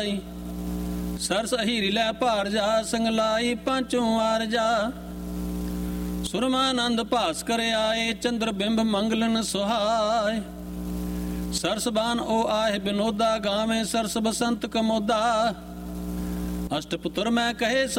ਸਰਸ ਹੀਰੀ ਲੈ ਭਾਰ ਜਾ, ਸੰਗ ਲਾਈ ਪਾਂਚੋਂ ਆਰ ਜਾ। ਸੁਰਮਾਨੰਦ ਭਾਸ ਕਰ ਆਏ, ਚੰਦਰ ਬਿੰਬ ਮੰਗਲਨ ਸੁਹਾਏ। ਸਰਸ ਬਾਨ ਉਹ ਆਏ ਬਿਨੋਦਾ, ਗਾਵੇਂ ਸਰਸ ਬਸੰਤ ਕਮੋਦਾ। ਅਸ਼ਟ ਪੁੱਤਰ ਮੈਂ ਕਹੇ